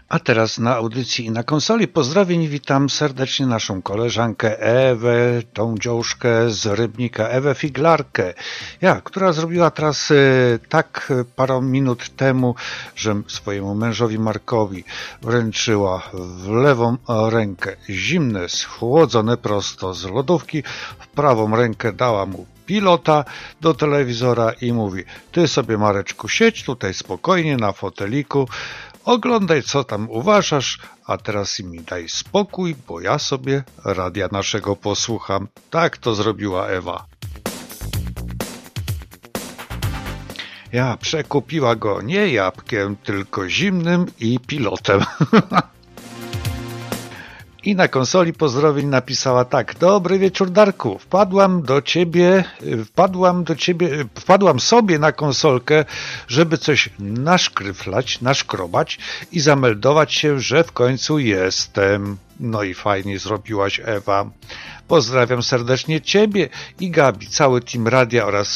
A teraz na audycji i na konsoli pozdrowień witam serdecznie naszą koleżankę Ewę, tą dziążkę z Rybnika, Ewę Figlarkę, która zrobiła teraz tak parę minut temu, że swojemu mężowi Markowi wręczyła w lewą rękę zimne, schłodzone prosto z lodówki, w prawą rękę dała mu pilota do telewizora i mówi: ty sobie, Mareczku, siedź tutaj spokojnie na foteliku, oglądaj, co tam uważasz, a teraz mi daj spokój, bo ja sobie radia naszego posłucham. Tak to zrobiła Ewa. Przekupiła go nie jabłkiem, tylko zimnym i pilotem. I na konsoli pozdrowień napisała tak: dobry wieczór, Darku, wpadłam sobie na konsolkę, żeby coś naszkrobać i zameldować się, że w końcu jestem. No i fajnie zrobiłaś, Ewa. Pozdrawiam serdecznie Ciebie i Gabi, cały team radia oraz